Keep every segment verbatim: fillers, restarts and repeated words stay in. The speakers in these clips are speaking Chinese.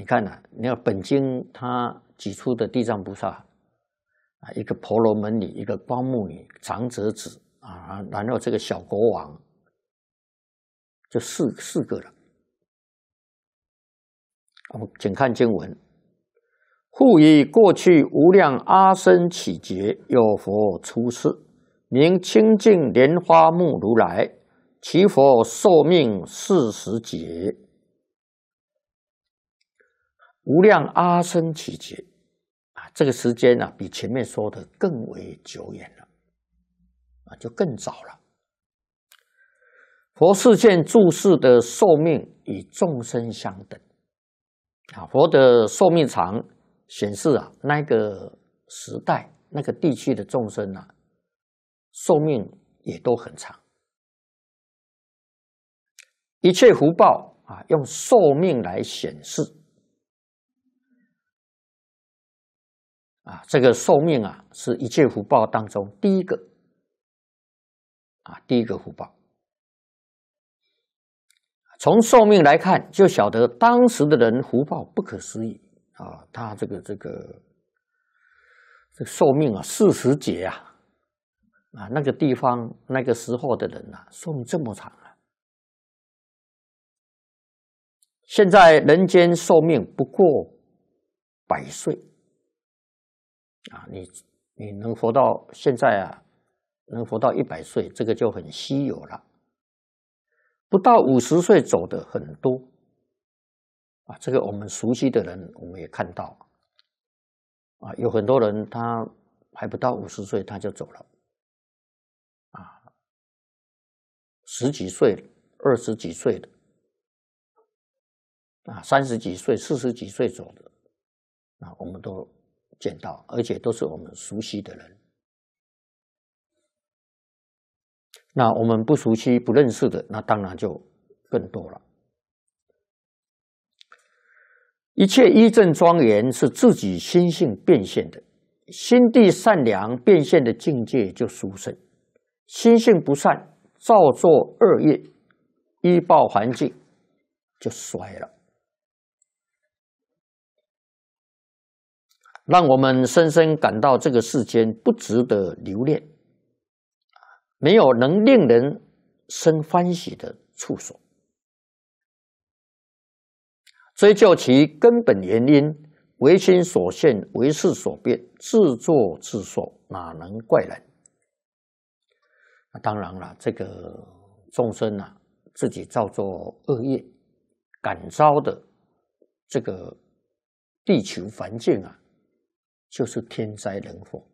你看啊，你看本经他举出的地藏菩萨啊，一个婆罗门女，一个光目女，长者子啊，然后这个小国王，就四四个了。我们请看经文：复以过去无量阿僧祇劫，有佛出世，名清净莲花目如来，其佛寿命四十劫。无量阿僧祇劫啊，这个时间呢、啊，比前面说的更为久远了，啊，就更早了。佛世间住世的寿命与众生相等，啊，佛的寿命长，显示啊，那个时代那个地区的众生啊，寿命也都很长。一切福报啊，用寿命来显示。啊，这个寿命啊，是一切福报当中第一个啊，第一个福报。从寿命来看，就晓得当时的人福报不可思议啊，他这个这个这个寿命啊，四十劫啊，啊，那个地方那个时候的人啊，寿命这么长啊。现在人间寿命不过百岁。啊，你你能活到现在啊，能活到一百岁，这个就很稀有了。不到五十岁走的很多，啊，这个我们熟悉的人我们也看到，啊，有很多人他还不到五十岁他就走了，啊，十几岁、二十几岁的，啊，三十几岁、四十几岁走的，啊，我们都见到，而且都是我们熟悉的人。那我们不熟悉、不认识的，那当然就更多了。一切依正庄严是自己心性变现的，心地善良变现的境界就殊胜。心性不善，造作恶业，依报环境就衰了。让我们深深感到这个世间不值得留恋，没有能令人生欢喜的处所。追究其根本原因，唯心所现，唯事所变，自作自受，哪能怪人？那当然了，这个众生啊，自己造作恶业，感召的这个地球环境啊，就是天灾人祸。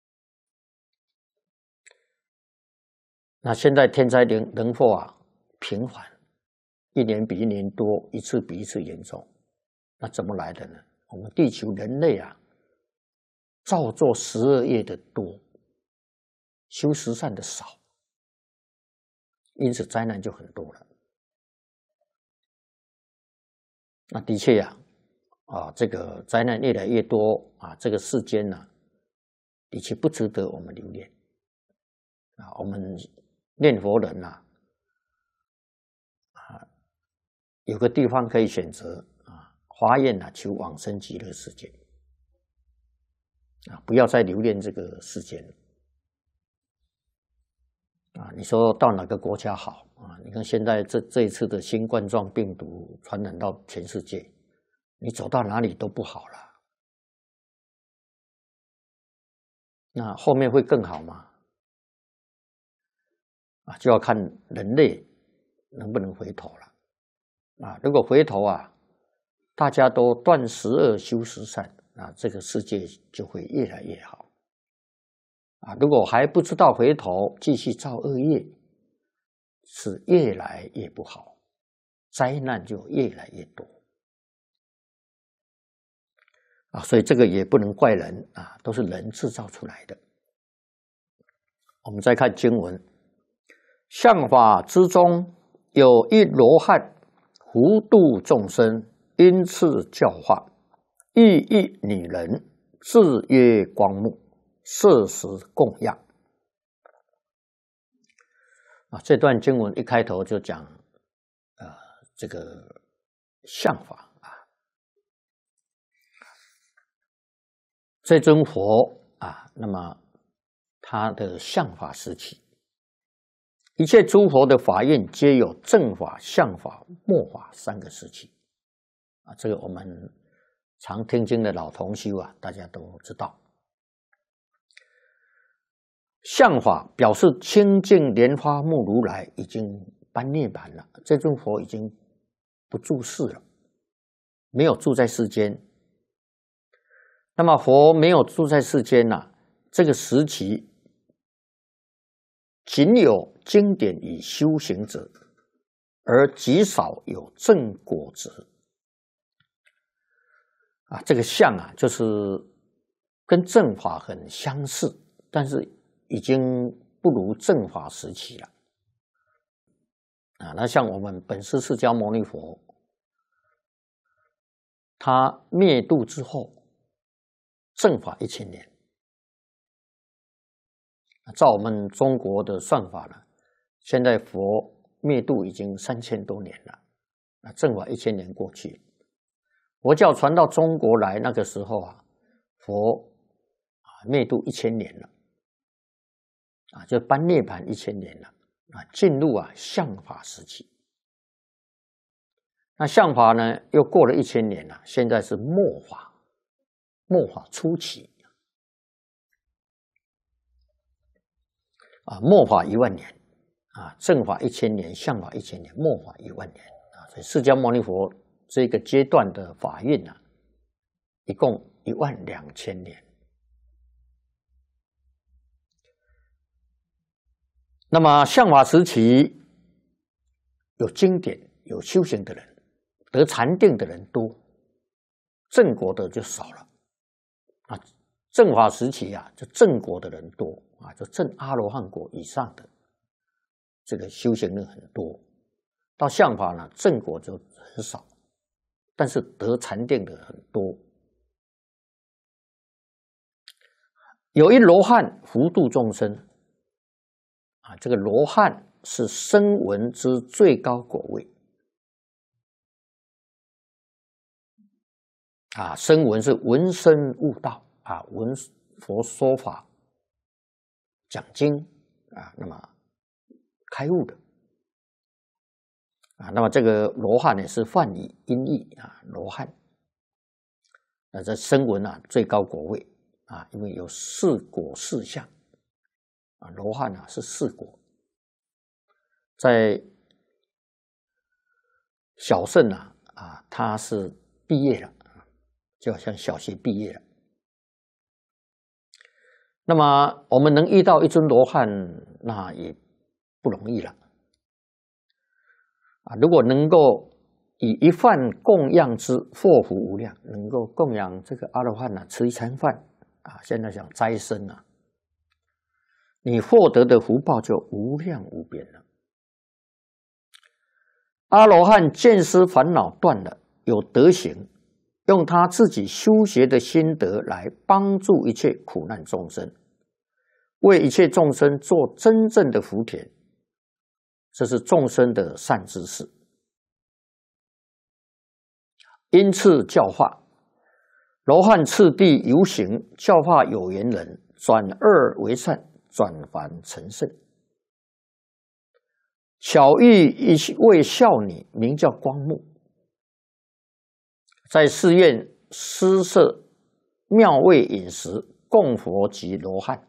那现在天灾人人祸啊频繁，一年比一年多，一次比一次严重。那怎么来的呢？我们地球人类啊，造作十恶业的多，修十善的少，因此灾难就很多了。那的确呀、啊，啊，这个灾难越来越多啊，这个世间呢、啊，的确不值得我们留恋啊。我们念佛人呐、啊，啊，有个地方可以选择啊，发愿啊，求往生极乐世界啊，不要再留恋这个世间了啊。你说到哪个国家好啊？你看现在这这一次的新冠状病毒传染到全世界，你走到哪里都不好了。那后面会更好吗？啊，就要看人类能不能回头了啊！如果回头啊，大家都断十恶修十善啊，这个世界就会越来越好啊！如果还不知道回头，继续造恶业，是越来越不好，灾难就越来越多啊！所以这个也不能怪人啊，都是人制造出来的。我们再看经文。相法之中有一罗汉，胡度众生，因次教化，亦一女人，字曰光目，设时供养。啊，这段经文一开头就讲，呃，这个相法啊， 这尊佛啊，那么他的相法时期，一切诸佛的法印皆有正法、相法、末法三个时期啊，这个我们常听经的老同修啊，大家都知道。相法表示清净莲花目如来已经般涅槃了，这尊佛已经不住世了，没有住在世间。那么佛没有住在世间呐、啊，这个时期仅有经典与修行者，而极少有正果者。啊，这个相啊，就是跟正法很相似，但是已经不如正法时期了。啊，那像我们本师释迦牟尼佛，他灭度之后，正法一千年。照我们中国的算法呢，现在佛灭度已经三千多年了，啊，正法一千年过去，佛教传到中国来，那个时候啊，佛啊灭度一千年了，啊，就般涅槃一千年了，啊，进入啊相法时期。那相法呢，又过了一千年了，现在是末法，末法初期。啊，末法一万年，啊，正法一千年，相法一千年，末法一万年啊，所以释迦牟尼佛这个阶段的法运啊，一共一万两千年。那么相法时期有经典、有修行的人，得禅定的人多，正果的就少了啊。正法时期啊，就正果的人多啊，就正阿罗汉果以上的这个修行人很多。到相法呢，正果就很少，但是得禅定的很多。有一罗汉福度众生啊，这个罗汉是声闻之最高果位啊，声闻是闻声悟道。啊，闻佛说法、讲经啊，那么开悟的啊，那么这个罗汉呢是梵语音译啊，罗汉。那这声闻啊最高果位啊，因为有四果四相啊，罗汉啊是四果，在小乘啊啊他是毕业了，就好像小学毕业了。那么我们能遇到一尊罗汉，那也不容易了啊！如果能够以一饭供养之，祸福无量，能够供养这个阿罗汉啊，吃一餐饭啊，现在讲斋生啊，你获得的福报就无量无边了。阿罗汉见思烦恼断了，有德行，用他自己修学的心得来帮助一切苦难众生，为一切众生做真正的福田，这是众生的善知识。因此教化罗汉次第游行，教化有缘人，转恶为善，转凡成圣。巧遇一位少女，名叫光目，在寺院施设妙味饮食，供佛及罗汉。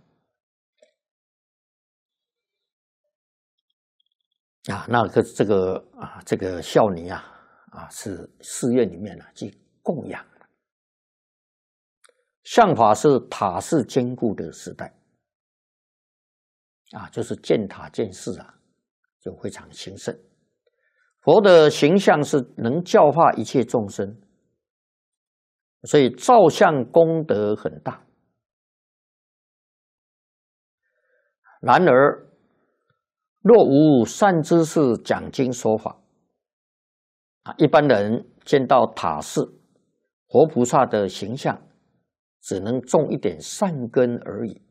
啊，那个这个啊，这个少女啊，啊是寺院里面啊去供养。相法是塔寺坚固的时代，啊，就是建塔建寺啊，就非常兴盛。佛的形象是能教化一切众生，所以造像功德很大。然而，若无善知识讲经说法，啊，一般人见到塔寺活菩萨的形象，只能种一点善根而已，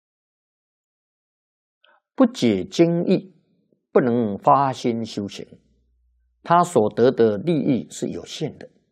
不解经义，不能发心修行，他所得的利益是有限的。